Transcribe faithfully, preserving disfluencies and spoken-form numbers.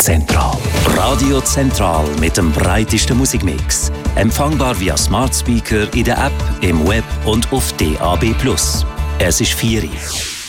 Zentral. Radio Zentral mit dem breitesten Musikmix. Empfangbar via Smart Speaker in der App, im Web und auf D A B plus. Es ist vier Uhr.